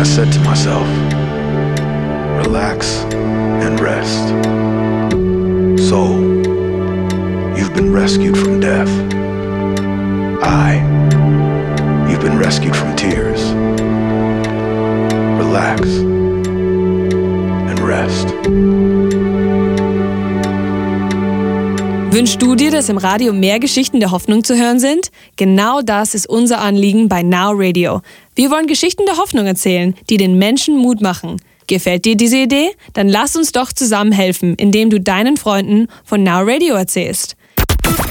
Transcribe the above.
I said to myself, relax and rest. Soul, you've been rescued from death. You've been rescued from tears. Relax and rest. Wünschst du dir, dass im Radio mehr Geschichten der Hoffnung zu hören sind? Genau das ist unser Anliegen bei Now Radio. Wir wollen Geschichten der Hoffnung erzählen, die den Menschen Mut machen. Gefällt dir diese Idee? Dann lass uns doch zusammen helfen, indem du deinen Freunden von Now Radio erzählst.